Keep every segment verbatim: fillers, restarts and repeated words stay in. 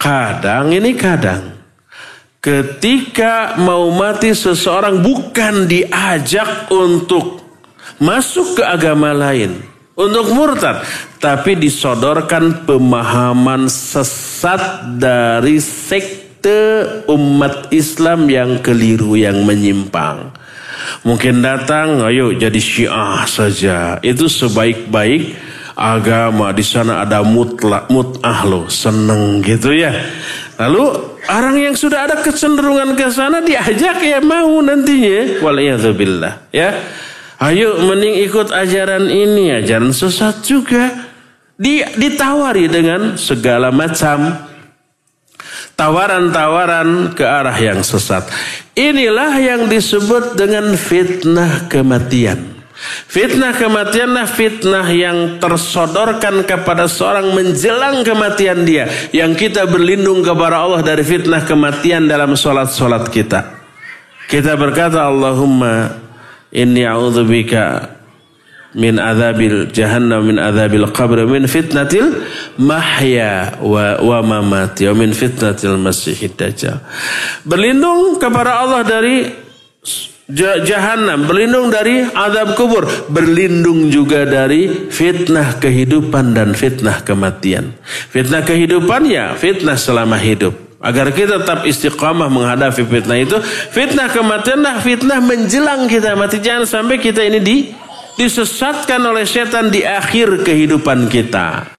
kadang ini kadang ketika mau mati seseorang bukan diajak untuk masuk ke agama lain, untuk murtad, tapi disodorkan pemahaman sesat dari sekte umat Islam yang keliru, yang menyimpang. Mungkin datang, ayo jadi Syiah saja. Itu sebaik-baik agama. Di sana ada mutlak, mut'ah loh, seneng gitu ya. Lalu orang yang sudah ada kecenderungan ke sana diajak ya mau nantinya. Waliyadzubillah ya. Ayo mending ikut ajaran ini, ajaran sesat juga. Di, ditawari dengan segala macam tawaran-tawaran ke arah yang sesat. Inilah yang disebut dengan fitnah kematian. Fitnah kematianlah fitnah yang tersodorkan kepada seorang menjelang kematian dia. Yang kita berlindung kepada Allah dari fitnah kematian dalam solat-solat kita. Kita berkata, Allahumma inni a'udzubika min adzabil jahannam, min adzabil qabr, min fitnatil mahya wa, wa mamati, wa min fitnatil masihid dajjal. Berlindung kepada Allah dari jahannam, berlindung dari azab kubur, berlindung juga dari fitnah kehidupan dan fitnah kematian. Fitnah kehidupan ya fitnah selama hidup, agar kita tetap istiqamah menghadapi fitnah itu. Fitnah kematian lah fitnah menjelang kita mati. Jangan sampai kita ini di disesatkan oleh setan di akhir kehidupan kita.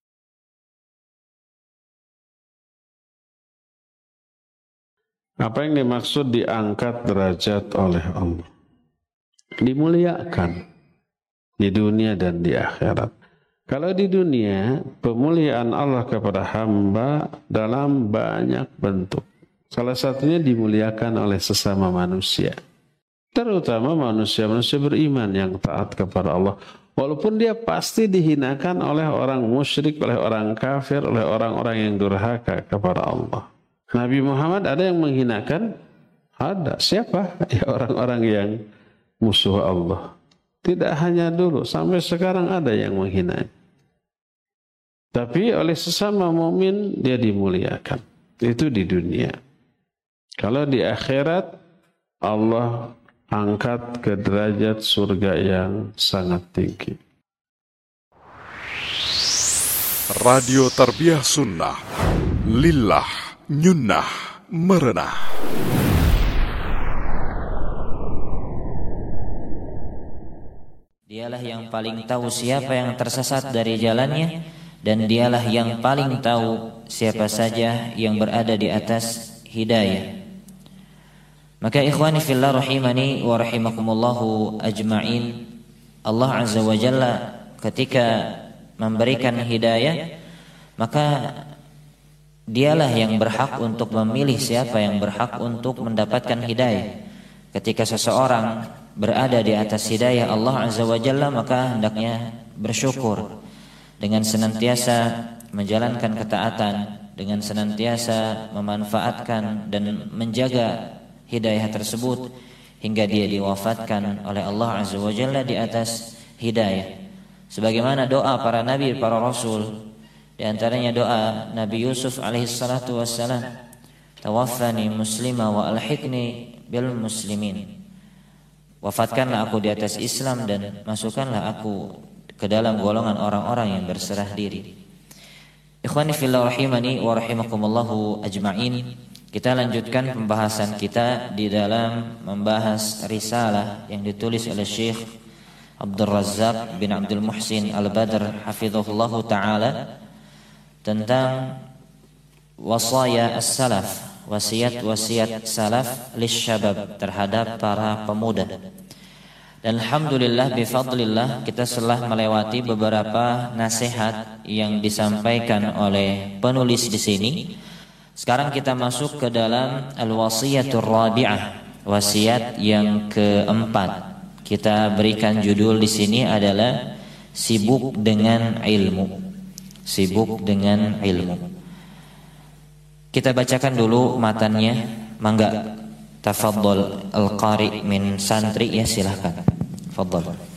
Apa yang dimaksud diangkat derajat oleh Allah? Dimuliakan di dunia dan di akhirat. Kalau di dunia, pemuliaan Allah kepada hamba dalam banyak bentuk. Salah satunya dimuliakan oleh sesama manusia. Terutama manusia-manusia beriman yang taat kepada Allah. Walaupun dia pasti dihinakan oleh orang musyrik, oleh orang kafir, oleh orang-orang yang durhaka kepada Allah. Nabi Muhammad ada yang menghinakan? Ada. Siapa? Ya orang-orang yang musuh Allah. Tidak hanya dulu, sampai sekarang ada yang menghina. Tapi oleh sesama mukmin dia dimuliakan. Itu di dunia. Kalau di akhirat, Allah angkat ke derajat surga yang sangat tinggi. Radio Tarbiyah Sunnah, Lillah, Nyunnah, Merenah. Dialah yang paling tahu siapa yang tersesat dari jalannya, dan dialah yang paling tahu siapa saja yang berada di atas hidayah. Maka ikhwani fillah rahimani wa rahimakumullahu ajma'in, Allah Azza wa Jalla ketika memberikan hidayah, maka dialah yang berhak untuk memilih siapa yang berhak untuk mendapatkan hidayah. Ketika seseorang berada di atas hidayah Allah Azza wa Jalla, maka hendaknya bersyukur dengan senantiasa menjalankan ketaatan, dengan senantiasa memanfaatkan dan menjaga hidayah tersebut hingga dia diwafatkan oleh Allah Azza wa Jalla di atas hidayah. Sebagaimana doa para nabi, para rasul, di antaranya doa Nabi Yusuf alaihi salatu wassalam, tawaffani muslima wa alhiqni bil muslimin. Wafatkanlah aku di atas Islam dan masukkanlah aku ke dalam golongan orang-orang yang berserah diri. Ikhwani fillah rahimani wa rahimakumullahu ajma'in. Kita lanjutkan pembahasan kita di dalam membahas risalah yang ditulis oleh Syekh Abdul Razzaq bin Abdul Muhsin Al-Badr hafizahullahu ta'ala tentang wasaya as-salaf, wasiat-wasiat salaf lisyabab, terhadap para pemuda. Dan alhamdulillah bifadlillah kita telah melewati beberapa nasihat yang disampaikan oleh penulis di sini. Sekarang kita masuk ke dalam al-wasiyatur rabi'ah, wasiat yang keempat. Kita berikan judul di sini adalah sibuk dengan ilmu. Sibuk dengan ilmu. Kita bacakan dulu matannya. Mangga tafadhol al-qari min santri, ya silahkan. Tafadhol.